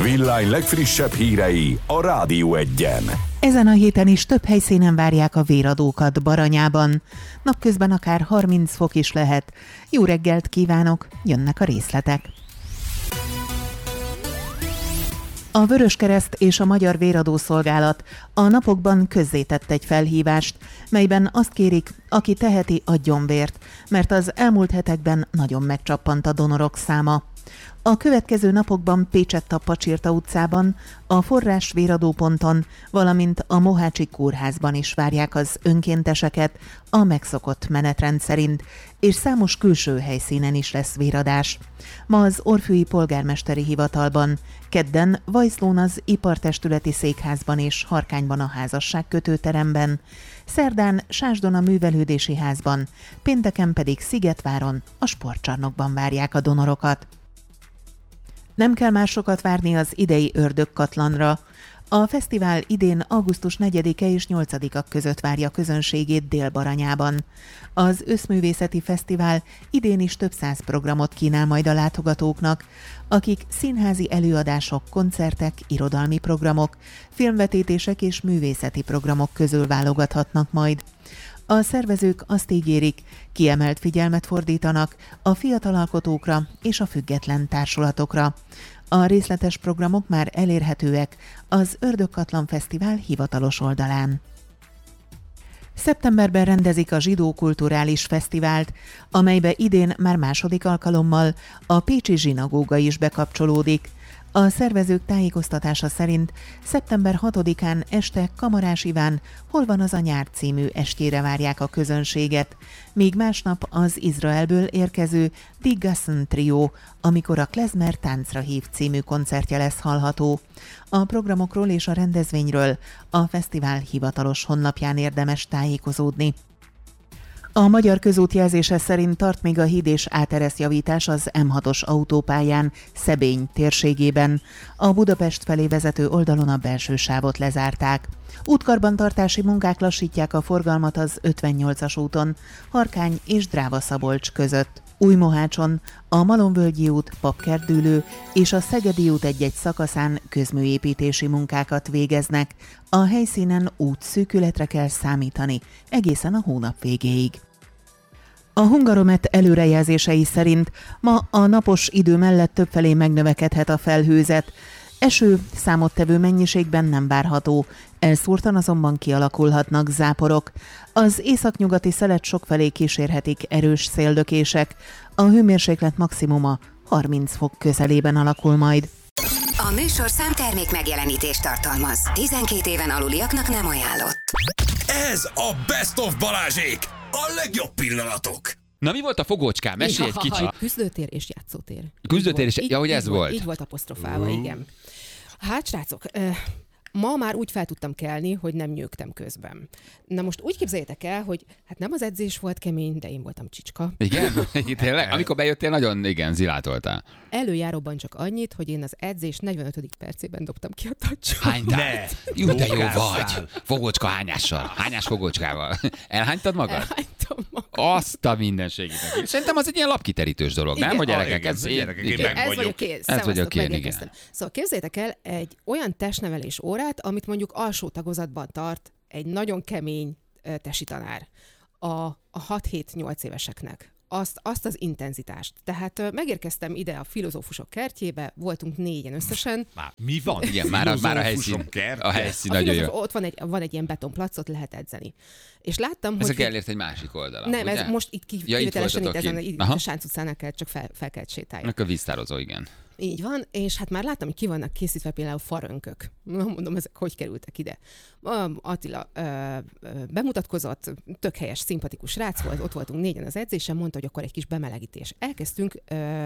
Villány legfrissebb hírei a Rádió Egyen. Ezen a héten is több helyszínen várják a véradókat Baranyában. Napközben akár 30 fok is lehet. Jó reggelt kívánok, jönnek a részletek. A Vöröskereszt és a Magyar Véradószolgálat a napokban közzétett egy felhívást, melyben azt kérik, aki teheti, adjon vért, mert az elmúlt hetekben nagyon megcsappant a donorok száma. A következő napokban Pécsett a Pacsirta utcában, a Forrás véradóponton, valamint a Mohácsi kórházban is várják az önkénteseket a megszokott menetrend szerint, és számos külső helyszínen is lesz véradás. Ma az Orfűi Polgármesteri Hivatalban, kedden Vajszlón az Ipartestületi Székházban és Harkányban a Házasságkötőteremben, szerdán Sásdon a Művelődési Házban, pénteken pedig Szigetváron a Sportcsarnokban várják a donorokat. Nem kell már sokat várni az idei Ördögkatlanra. A fesztivál idén augusztus 4-e és 8-a között várja közönségét Dél-Baranyában. Az Összművészeti Fesztivál idén is több száz programot kínál majd a látogatóknak, akik színházi előadások, koncertek, irodalmi programok, filmvetítések és művészeti programok közül válogathatnak majd. A szervezők azt ígérik, kiemelt figyelmet fordítanak a fiatal alkotókra és a független társulatokra. A részletes programok már elérhetőek az Ördögkatlan Fesztivál hivatalos oldalán. Szeptemberben rendezik a Zsidó Kulturális Fesztivált, amelybe idén már második alkalommal a pécsi zsinagóga is bekapcsolódik. A szervezők tájékoztatása szerint szeptember 6-án este Kamarás Iván Hol van az a nyár című estjére várják a közönséget, míg másnap az Izraelből érkező Die Gassen Trio, amikor a Klezmer táncra hív című koncertje lesz hallható. A programokról és a rendezvényről a fesztivál hivatalos honlapján érdemes tájékozódni. A Magyar Közút jelzése szerint tart még a híd és áteresztjavítás az M6-os autópályán Szebény térségében. A Budapest felé vezető oldalon a belső sávot lezárták. Útkarbantartási munkák lassítják a forgalmat az 58-as úton, Harkány és Dráva-Szabolcs között. Újmohácson a Malomvölgyi út, Papkertdűlő és a Szegedi út egy-egy szakaszán közműépítési munkákat végeznek. A helyszínen útszűkületre kell számítani egészen a hónap végéig. A Hungaromet előrejelzései szerint ma a napos idő mellett többfelé megnövekedhet a felhőzet. Eső számottevő mennyiségben nem várható, elszórtan azonban kialakulhatnak záporok. Az északnyugati szelet sokfelé kísérhetik erős széllökések. A hőmérséklet maximuma 30 fok közelében alakul majd. A műsorszám termék megjelenítést tartalmaz. 12 éven aluliaknak nem ajánlott. Ez a Best of Balázsék! A legjobb pillanatok! Na, mi volt a fogócskám? Mesélj egy kicsit. Küzdőtér és játszótér. Küzdőtér és... Ja, hogy ez volt. Így volt apostrofálva, igen. Hát, srácok, ma már úgy fel tudtam kelni, hogy nem nyögtem közben. Na most úgy képzeljétek el, hogy hát nem az edzés volt kemény, de én voltam csicska. Igen? Tényleg? Amikor bejöttél, nagyon látoltál. Előjáróban csak annyit, hogy én az edzés 45. percében dobtam ki a tacsot. Hánytál? Jó, de jó vagy. Fogócska hányással. Hányás fogócskával. Elhánytad magad? Elhánytam magad. Azt a mindenségét. Szerintem az egy ilyen lapkiterítős dolog, nem? Hogy gyerekek, ez vagyok én, igen. Szóval képzeljétek el egy olyan testnevelés órát, amit mondjuk alsó tagozatban tart egy nagyon kemény tesi tanár a 6-7-8 éveseknek. Azt az intenzitást. Tehát megérkeztem ide a filozófusok kertjébe, voltunk 4-en összesen. Mi van? Igen, már a helyszín nagyon jó. Ott van egy ilyen betonplacot, lehet edzeni. És láttam, ez hogy... a Gellért egy másik oldala. Nem, ugye? ez most itt kivételesen itt ezen a Sánc utcánál kell, csak fel kellett sétálni. Akkor víztározó, igen. Így van, és hát már láttam, hogy ki vannak készítve például farönkök. Mondom, ezek hogy kerültek ide. Attila bemutatkozott, tök helyes, szimpatikus srác volt, ott voltunk 4-en az edzésen, mondta, hogy akkor egy kis bemelegítés. Elkezdtünk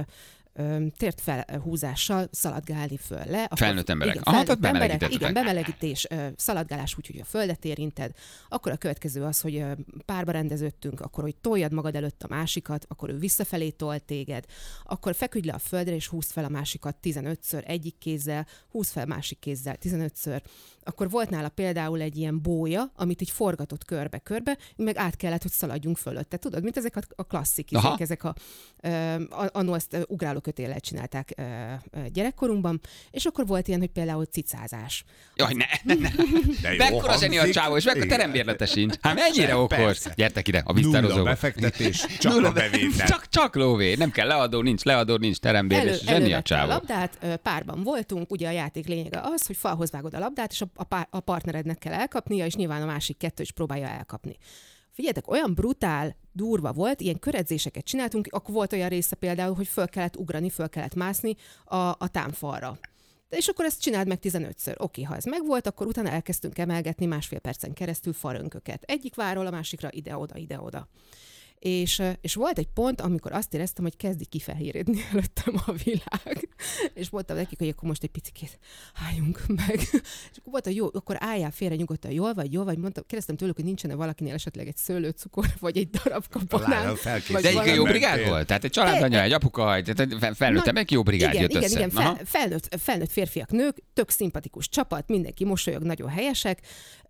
tért felhúzással szaladgálni föl le. Felnőtt emberek. Igen, bemelegítés, szaladgálás úgy, hogy a földet érinted. Akkor a következő az, hogy párba rendeződtünk, akkor, hogy toljad magad előtt a másikat, akkor ő visszafelé tol téged, akkor feküdj le a földre, és húzd fel a másikat 15-ször egyik kézzel, húzd fel másik kézzel 15-ször. Akkor volt nála például egy ilyen bója, amit így forgatott körbe-körbe, meg át kellett, hogy szaladjunk fölötte. Tudod, mint ezek a klasszik, ezek annó ezt ugráló kötéllel csinálták gyerekkorunkban, és akkor volt ilyen, hogy például cicázás. Jaj, ne. Mekkora zseni a csávó, és mekkora terembérlete sincs. Hát mennyire okos. Persze. Gyertek ide, a víztározóba. Nulla befektetés, csak a bevétel. Csak lóvé. Nem kell leadó, nincs terembérlés. Zseni a csávó. A labdát, párban voltunk, ugye a játék lényege az, hogy falhoz vágod a labdát, és a partnerednek kell elkapnia, és nyilván a másik kettő is próbálja elkapni. Figyeljetek, olyan brutál, durva volt, ilyen köredzéseket csináltunk, akkor volt olyan része például, hogy föl kellett ugrani, föl kellett mászni a támfalra. És akkor ezt csináld meg 15-ször. Oké, ha ez megvolt, akkor utána elkezdtünk emelgetni 1,5 percen keresztül farönköket. Egyik váról a másikra ide-oda. És volt egy pont, amikor azt éreztem, hogy kezdi kifehéredni előttem a világ. És mondtam nekik, hogy akkor most egy picikét álljunk meg. És akkor volt, hogy jó, akkor álljál félre nyugodtan, jól vagy, mondtam, kérdeztem tőlük, hogy nincsen-e valakinél esetleg egy szőlőcukor, vagy egy darabka banán. De egyik jó brigád volt? Tehát egy családanya, egy apuka, felnőttem, meg jó brigád jött össze. Igen, felnőtt férfiak, nők, tök szimpatikus csapat, mindenki mosolyog, nagyon helyesek.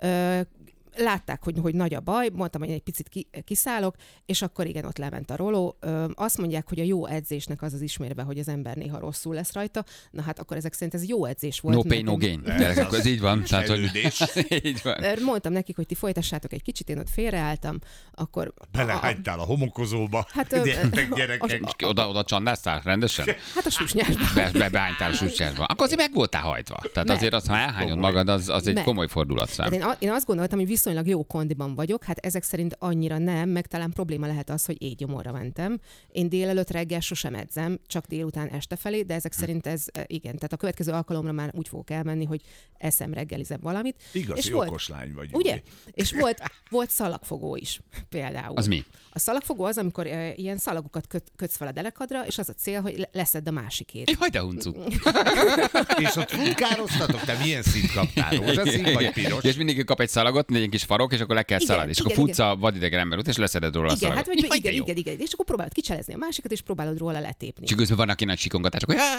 Látták, hogy nagy a baj, mondtam, hogy egy picit kiszállok, és akkor igen, ott lement a roló. Azt mondják, hogy a jó edzésnek az ismérve, hogy az ember néha rosszul lesz rajta. Na hát akkor ezek szerint ez jó edzés volt. No pain, no gain. Ez így van. Így van. Mondtam nekik, hogy ti folytassátok egy kicsit, én ott félreálltam, akkor... Belehánytál a homokozóba. Hát, gyerekek. Oda csandáztál rendesen? Hát a susnyásba. Beánytál a susnyásba. Akkor azért meg voltál hajtva. Tehát azért az, ha elhányod magad, az egy komoly fordulatszám. Én azt gondoltam, hogy viszonylag jó kondiban vagyok, hát ezek szerint annyira nem, meg talán probléma lehet az, hogy éjgyomorra mentem. Én délelőtt reggel sosem edzem, csak délután este felé, de ezek szerint ez igen. Tehát a következő alkalomra már úgy fogok elmenni, hogy eszem, reggelizem valamit. Igazi okos lány vagy. Ugye? És volt szalagfogó is például. Az mi? A szalagfogó az, amikor ilyen szalagokat kötsz fel a derekadra, és az a cél, hogy leszed a másikét. Haj, de huncut. És ott funkároztatok? Te milyen szint kaptál? Rózsaszín vagy piros? És mindig kap egy szalagot, egy kis farok, és akkor le kell szaladni. És akkor futsz a vadidegen ember után, és leszeded róla a szalagot. Igen. És akkor próbálod kicselezni a másikat, és próbálod róla letépni. És közben van, aki nagy sikongatások, hogy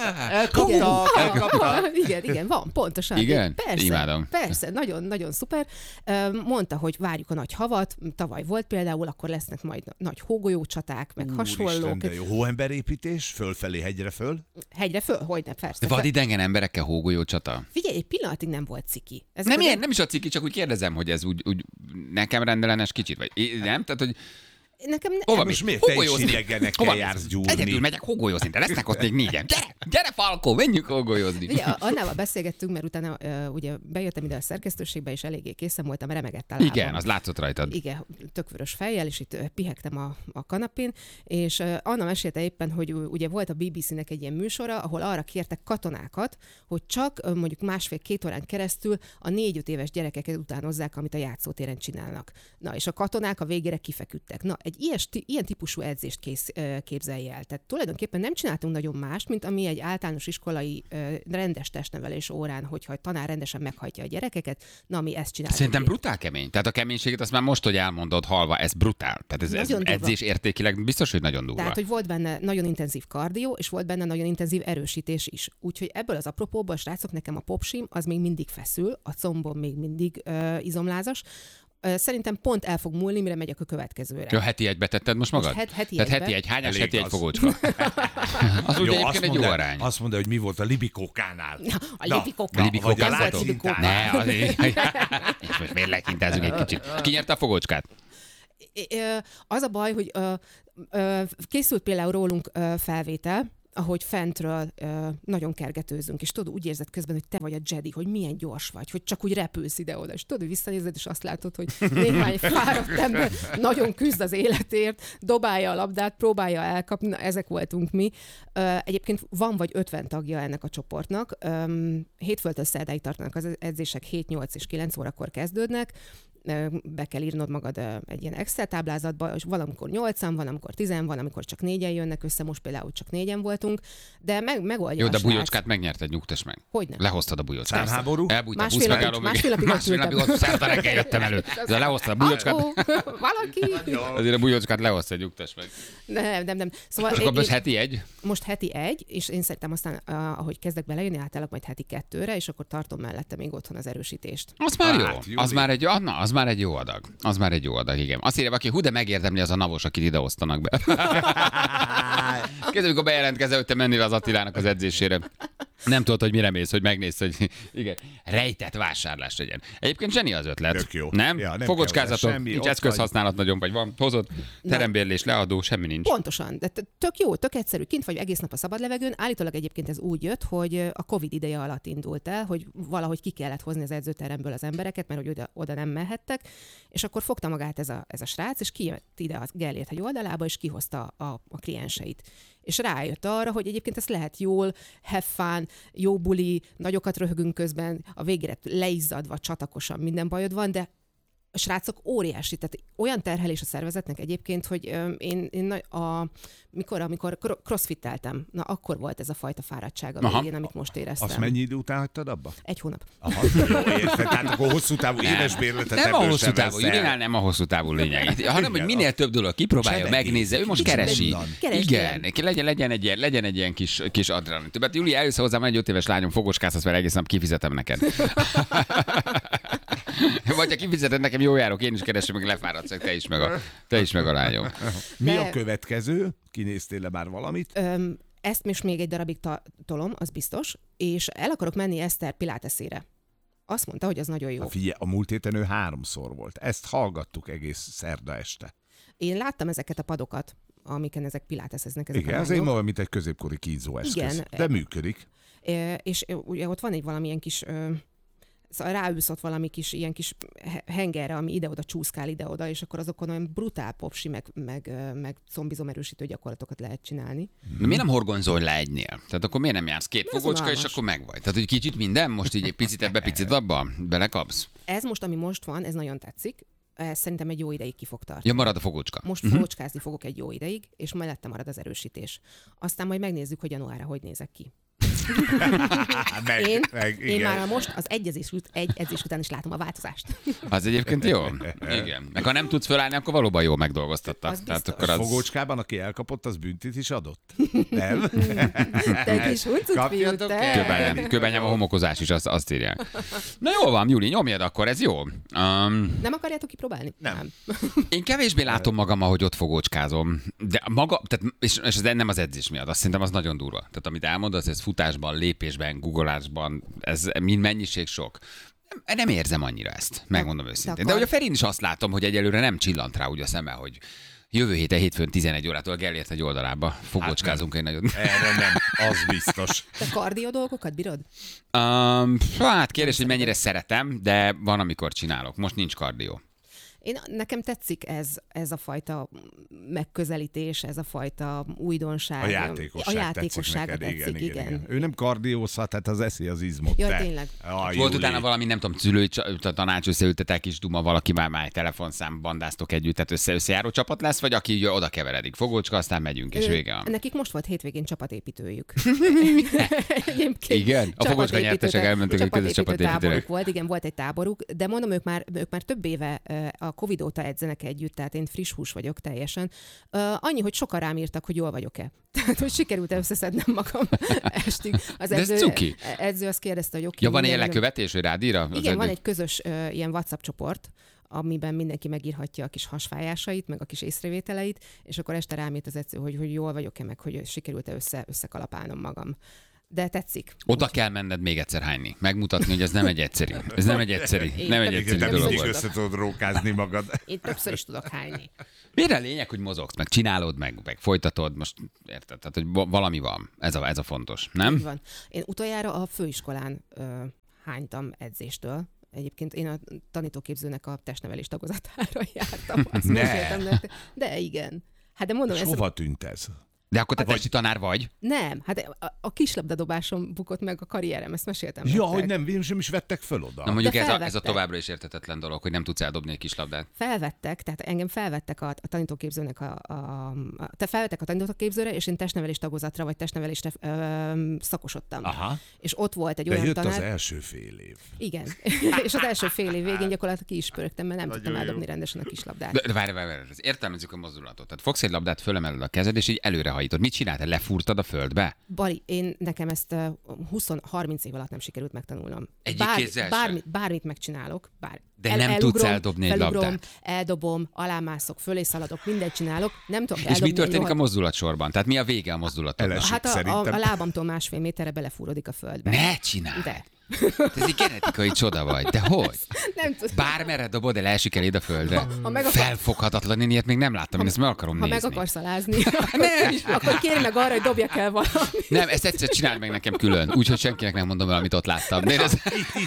elkapta. Igen, van, pontosan. Igen? Persze, Imádom. Persze, nagyon szuper. Mondta, hogy várjuk a nagy havat, tavaly volt például, akkor lesznek majd nagy hógolyócsaták, meg hasonlók. De jó hóemberépítés, fölfelé, hegyre föl? Hegyre föl? Hogyne, persze. Vadidegen emberekkel hógolyó csata? Figyelj, egy pillanatig nem volt ciki. Nem is a ciki, csak úgy kérdezem, hogy ez úgy nekem rendellenes kicsit, vagy nem? Tehát, hogy nekem hova most miért te is idegenekkel jársz gyúrni? Egyedül megyek hógolyózni, de lesznek ott még 4-en. Gyere Falkó, menjünk hógolyózni. Ugye, Annával beszélgettünk, mert utána ugye bejöttem ide a szerkesztőségbe, és eléggé készen voltam, remegett a lábam. Igen, az látszott rajtad. Igen, tökvörös fejjel, és itt pihegtem a kanapén, és Anna mesélte éppen, hogy ugye volt a BBC-nek egy ilyen műsora, ahol arra kértek katonákat, hogy csak mondjuk 1,5-2 órán keresztül a 4-5 éves gyerekeket utánozzák, amit a játszótéren csinálnak. Na, és a katonák a végére kifeküdtek. Na, egy ilyen típusú edzést képzelj el. Tehát tulajdonképpen nem csináltunk nagyon mást, mint ami egy általános iskolai rendes testnevelés órán, hogyha a tanár rendesen meghajtja a gyerekeket, na mi ezt csináljuk. Szerintem brutál kemény. Tehát a keménységet azt már most, hogy elmondod halva, ez brutál. Tehát ez edzés értékileg biztos, hogy nagyon durva. Tehát, hogy volt benne nagyon intenzív kardió, és volt benne nagyon intenzív erősítés is. Úgyhogy ebből az apropóból, srácok, nekem a popsim az még mindig feszül, a combom még mindig izomlázas. Szerintem pont el fog múlni, mire megyek a következőre. Ja, heti egybe tetted most magad? Tehát heti egy hányás, heti egy fogócska. Az ugye egyébként egy jó arány. Azt mondja, hogy mi volt a libikókánál. A libikókán volt libikókán. Ne, azért. És most miért lekintázunk egy kicsit. Ki nyerte a fogócskát? Az a baj, hogy készült például rólunk felvétel, ahogy fentről nagyon kergetőzünk, és tudod, úgy érzed közben, hogy te vagy a Jedi, hogy milyen gyors vagy, hogy csak úgy repülsz ide-oda, és tudod, hogy visszanézed, és azt látod, hogy néhány fáradt ember nagyon küzd az életért, dobálja a labdát, próbálja elkapni, na, ezek voltunk mi. Egyébként van vagy 50 tagja ennek a csoportnak, hétfőtől szerdáig tartanak az edzések, 7, 8 és 9 órakor kezdődnek, be kell írnod magad egy ilyen Excel táblázatba, és valamikor 8-an, valamikor 10, van, amikor csak 4-en jönnek össze, most például csak 4-en voltunk, de megoldja. Jó, de a bujócskát megnyerted, nyugtass meg. Hogyne? Lehoztad a bujócskát. Számháború? Elbújt a buszmegálló mögé. Másfél napig ott szerda reggel jöttem elő. De lehoztad a bujócskát. Valaki! Azért a bujócskát lehoztad, nyugtass meg. Nem. Szóval akkor most heti egy? Most heti egy, és én szerintem aztán, ahogy kezdek belejönni, átállok majd heti 2-re, és akkor tartom mellette még otthon az erősítést. Az már jó. Az már Az már egy jó adag, igen. Azt írja, aki de megérdemli az a navos, akit ide osztanak be. Kezdve, amikor bejelentkezel, hogy te mennél az Attilának az edzésére. Nem tudod, hogy mire mész, hogy megnézd, hogy igen, rejtett vásárlás legyen. Egyébként zseni az ötlet. Tök jó. Nem? Ja, nem Fogocskázatok, semmi, nincs ott eszközhasználat nagyon, vagy van, hozod, terembérlés, leadó, semmi nincs. Pontosan, de tök jó, tök egyszerű. Kint vagy egész nap a szabad levegőn. Állítólag egyébként ez úgy jött, hogy a Covid ideje alatt indult el, hogy valahogy ki kellett hozni az edzőteremből az embereket, mert hogy oda nem mehettek, és akkor fogta magát ez a srác, és kijött ide a Gellért-hegy oldalába, és kihozta a klienseit. És rájött arra, hogy egyébként ezt lehet jól, have fun, jó buli, nagyokat röhögünk közben, a végére leizzadva, csatakosan, minden bajod van, de a srácok óriási, tehát olyan terhelés a szervezetnek egyébként, hogy amikor crossfitteltem, na akkor volt ez a fajta fáradtság a végén, amit most éreztem. Azt mennyi idő után hagytad abba? 1 hónap. Aha, érted, tehát akkor hosszú távú éves bérletet nem a hosszú távú, Julinál nem a hosszú távú lényeg, hanem hogy minél több dolog kipróbálja, megnézze, ő most keresi. Igen, legyen egy ilyen kis adrenalin. Többet Juli, eljössz hozzám, egy 5 éves lányom, fogocskázhatsz vele egész nap, kifizetem neked. Vagy ha kifizeted nekem, jó járok, én is keresem, meg lefáradsz, te is meg a lányom. Mi a következő? Kinéztél le már valamit? Ezt most még egy darabig tolom, az biztos, és el akarok menni Eszter Piláteszére. Azt mondta, hogy az nagyon jó. Figyelj, a múlt héten ő 3-szor volt. Ezt hallgattuk egész szerda este. Én láttam ezeket a padokat, amiken ezek piláteszeznek. Igen, ez én mondom, mint egy középkori kínzó eszköz. Igen. De működik. És ugye ott van egy valamilyen kis... Szóval ráülsz ott valami kis, ilyen kis hengerre, ami ide-oda csúszkál ide-oda, és akkor azokon olyan brutál popsi, meg combizomerősítő gyakorlatokat lehet csinálni. De miért nem horgonzol le egynél? Tehát akkor miért nem jársz 2 fogocska, és akkor megvagy? Tehát, hogy kicsit minden, most így egy picit ebbe, picit abba, belekapsz? Ez most, ami most van, ez nagyon tetszik. Ez szerintem egy jó ideig ki fog tartani. Ja, marad a fogocska. Most fogocskázni fogok egy jó ideig, és mellette marad az erősítés. Aztán majd megnézzük, hogy januárra hogy nézek ki. Én már most az egy edzés után is látom a változást. Az egyébként jó. Igen. Meg ha nem tudsz fölállni, akkor valóban jól megdolgoztatta. Tehát akkor az... Fogócskában, aki elkapott, az büntit is adott? Nem? Te kis huncut fiú, te. Kőbányám a homokozás is, azt írják. Na jól van, Juli, nyomjad akkor, ez jó. Nem akarjátok kipróbálni? Nem. Én kevésbé látom magam, ahogy ott fogócskázom. De maga, tehát, és ez nem az edzés miatt, azt szerintem az nagyon durva. Tehát amit elmondasz, ez futásban, lépésben, googolásban, ez mind mennyiség sok. Nem érzem annyira ezt, megmondom őszintén. De hogy a Ferin is azt látom, hogy egyelőre nem csillant rá úgy a szeme, hogy jövő hétfőn 11 órától Gellért-hegy oldalába fogocskázunk egy nagyot. Erre nem, az biztos. Te kardió dolgokat bírod? Hát kérdés, hogy mennyire szeretem, de van, amikor csinálok. Most nincs kardió. Nekem tetszik ez a fajta megközelítés, ez a fajta újdonság. A játékosság tetszik, igen. Ő nem kardiózhat, tehát az eszi az izmot. Ja, tényleg. Volt utána valami, nem tudom, szülői tanács, összeültetek is duma, valaki már telefonszám bandáztok együtt, tehát összejáró csapat lesz, vagy aki oda keveredik, fogócska, aztán megyünk, és vége van. Nekik most volt hétvégén csapatépítőjük. Igen? A fogócska nyertesek elmentek egy közös csapatépítőre. Volt egy táboruk, de mondom, ők már több éve a Covid óta edzenek együtt, tehát én friss hús vagyok teljesen. Annyi, hogy sokan rám írtak, hogy jól vagyok-e. Tehát, hogy sikerült összeszednem magam estig. Az edző azt kérdezte, hogy oké. Ja, van ilyen lekövetés, hogy rád ír? Igen, van egy közös ilyen WhatsApp csoport, amiben mindenki megírhatja a kis hasfájásait, meg a kis észrevételeit, és akkor este rám írt az edző, hogy jól vagyok-e, meg hogy sikerült-e összekalapálnom magam. De tetszik. Oda kell menned még egyszer hányni. Megmutatni, hogy ez nem egy egyszerű. Ez nem egy egyszerű dolog. Mindig össze tudod rókázni magad. Én többször is tudok hányni. Mire lényeg, hogy mozogsz, meg csinálod, meg folytatod, most érted? Tehát, hogy valami van. Ez a fontos, nem? Így van. Én utoljára a főiskolán hánytam edzéstől. Egyébként én a tanítóképzőnek a testnevelés tagozatára jártam. De igen. Hát de mondom, hova tűnt ez? De akkor te testi tanár vagy? Nem, hát a kislabdadobásom bukott meg a karrierem, ezt meséltem. Ja, hogy nem is vettek föl oda. Na mondjuk ez a továbbra is érthetetlen dolog, hogy nem tudsz eldobni egy kislabdát. Felvettek, tehát engem felvettek a tanítóképzőnek te felvettek a tanítóképzőre, és én testnevelés tagozatra vagy testnevelésre szakosodtam. Aha. És ott volt egy de olyan jött tanár. Az első fél év. Igen. És az első fél év végén gyakorlatilag ki is pörögtem, mert nem tudtam eldobni rendesen a kislabdát. De várj, értelmezzük a mozdulatot. Tehát fogsz egy labdát, fölemeled a kezed, és így előre elhajítod. Mit csináltál? Lefúrtad a földbe? Bali, nekem ezt 20-30 év alatt nem sikerült megtanulnom. Egyik kézzel sem? Bármit megcsinálok. De nem tudsz eldobni egy labdát? Eldobom, alámászok, fölé szaladok, mindent csinálok, nem tudok eldobni. És mi történik a mozdulatsorban? Tehát mi a vége a mozdulatodnak? Hát a lábamtól 1,5 méterre belefúrodik a földbe. Ne csinálj! De. Ez egy genetikai csoda vagy. De hogy? Nem tudom. Bármerre dobod, el esik eléd a földre. Ha Felfoghatatlan, én ilyet még nem láttam, én ezt meg akarom nézni. Ha meg akarsz alázni, akkor kérj meg arra, hogy dobjak el valamit. Nem, ezt egyszer csináld meg nekem külön, úgyhogy senkinek nem mondom el, amit ott láttam. De ez...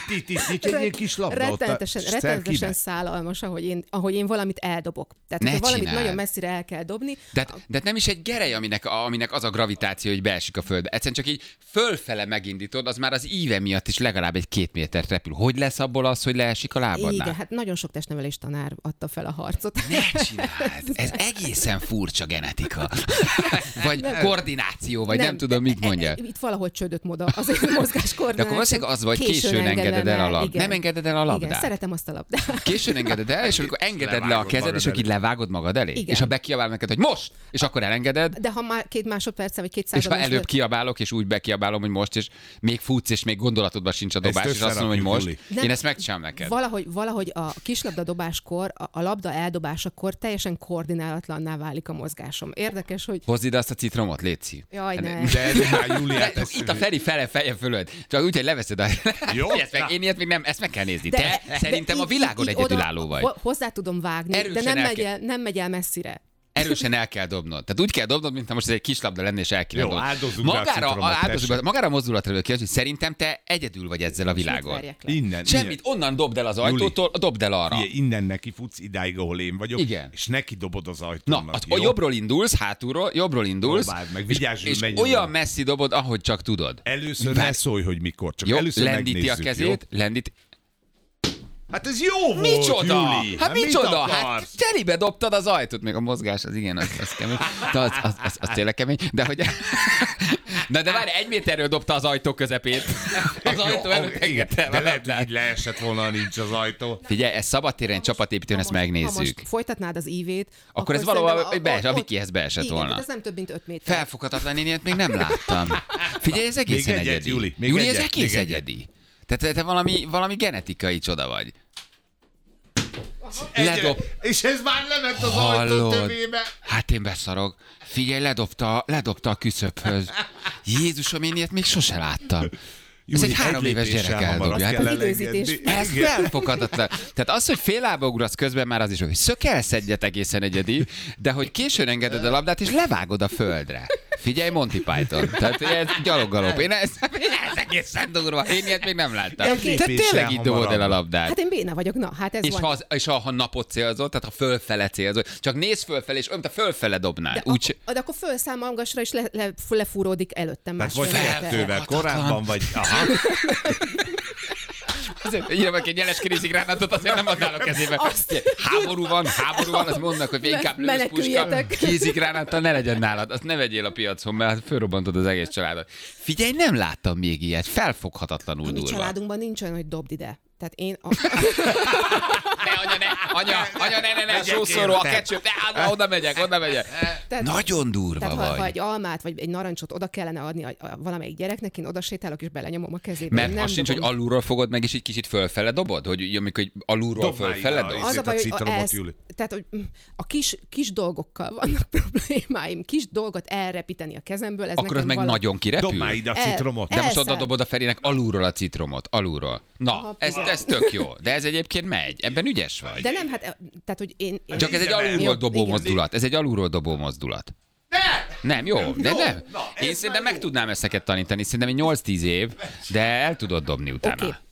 Itt egy kis labda. Rettenetesen szállalmas, ahogy én valamit eldobok. Tehát, hogyha valamit nagyon messzire el kell dobni. De nem is egy gerej, aminek az a gravitáció, hogy beesik a földbe. Egyszerűen csak így fölfele megindítod, az már az íve miatt is legalább egy 2 métert repül. Hogy lesz abból az, hogy leesik a lábadnál? Igen, hát nagyon sok testnevelés tanár adta fel a harcot. Ne csináld! Ez egészen furcsa genetika. Vagy koordináció, vagy nem tudom, mit mondja. Itt valahol csődött moda az egy mozgáskoordináció. De akkor valószínűleg az vagy, későn engeded el a labdát. Nem engeded el a labdát. Igen, szeretem azt a labdát. Későn engeded el, és akkor engeded le a kezed, és akkor így levágod magad elé. Igen. És ha bekiabál neked, hogy most, és akkor elengeded. De ha már 2 másodperccel, vagy 2 és ha előbb kiabálok, és úgy bekiabálom, hogy most, és még futsz, és még gondolatodban sincs a dobás, és azt mondom, hogy most. Én ezt megcsinálom neked. Valahogy a kislabda dobáskor, a labda eldobásakor teljesen koordinálatlanná válik a mozgásom. Érdekes, hogy... Hozd ide azt a citromot, létszi. Jaj, ne. De ez már Júliát. Itt a Feri feje fölött. Csak úgy, hogy leveszed a... Jó. Én ilyet még nem, ezt meg kell nézni. Te szerintem a világon egyedülálló vagy. Hozzá tudom vágni, Erősen de nem megy el messzire. Erősen el kell dobnod. Tehát úgy kell dobnod, mintha most ez egy kislabda lenne, és el kéne Jó, dobnod. áldozunk Magára a mozdulatra ki, hogy szerintem te egyedül vagy ezzel a világon. Innen. Semmit, onnan dobd el az ajtótól, dobd el arra. Innen neki futsz idáig, ahol én vagyok, igen. És neki dobod az ajtónak. Na, jobbról indulsz, hátulról, jobbról indulsz, meg, és olyan messzi dobod, ahogy csak tudod. Először ne szólj, hogy mikor, csak jó, először lendíti a kezét, Hát ez jó volt, micsoda? Júli! Hát micsoda? Hát telibe dobtad az ajtót, még a mozgás, az igen, az kemény. Az tényleg kemény, de hogy... Na de várj, 1 méterről dobta az ajtó közepét. Az ajtó előtt engedte. De lehet, hogy leesett volna, nincs az ajtó. Figyelj, ez szabadtéren csapatépítőn, ezt megnézzük. Ha most folytatnád az ívét, akkor ez valahol a Vikihez beesett volna. Igen, ez nem több mint 5 méter. Felfoghatatlan, én ilyet még nem láttam. Figyelj, ez egészen egyedi. Júli, ez egész egyedi. Tehát te valami genetikai csoda vagy. És ez már lement az ajtó tövébe. Hát én beszarok. Figyelj, ledobta a küszöbhöz. Jézusom, én ilyet még sose láttam. Ez egy 3 éves gyerek eldobja. Hát az időzítés. Ez felfoghatatlan. Tehát az, hogy fél lába ugrasz közben, már az is, hogy szökelsz egyet egészen egyedi, de hogy későn engeded a labdát, és levágod a földre. Figyelj, Monty Python. Tehát ez gyaloggalop. Ez egészen durva. Én ilyet még nem láttam. Tehát tényleg így dobod el a labdát. Hát én béna vagyok, na, hát ez van. És ha napot célzol, tehát ha fölfele célzol, csak nézz fölfele, és olyan, mint a fölfele dobnád. De akkor fölszáll magasra, és lefúródik előttem másfél méterrel. Korábban vagy... Aha. Azért írom, hogy egy nyeles kézigránátot azért nem adnál a kezébe. Háború van, azt mondnak, hogy inkább lőszpuska. Kézigránáttal ne legyen nálad, azt ne vegyél a piacon, mert fölrobbantod az egész családot. Figyelj, nem láttam még ilyet, felfoghatatlanul durva. A mi családunkban nincs olyan, hogy dobd ide. Tehát én... Ne, sószoró, a ketchup, oda megyek. Tehát, nagyon durva tehát, vagy. Ha egy almát, vagy egy narancsot oda kellene adni valamelyik gyereknek, én oda sétálok, és belenyomom a kezébe. Mert az sincs, hogy alulról fogod meg, és egy kicsit fölfele dobod? Hogy amikor alulról fölfele dobod? Az a baj, hogy tehát, hogy a kis dolgokkal vannak problémáim. Kis dolgot elrepíteni a kezemből, ez akkor az meg nagyon kirepül? Dob már ide a citromot. De most oda dobod a Ferinek alulról a citromot. Alulról. Na, ez tök jó. De ez egyébként megy. Ebben ügyes vagy. De nem, hát, tehát, hogy én csak ez egy alulról dobó mozdulat. Ez egy alulról dobó mozdulat. Nem, jó, de nem. Én szerintem meg tudnám ezeket tanítani. Szerintem egy 8-10 év, de el tudod dobni utána. Okay.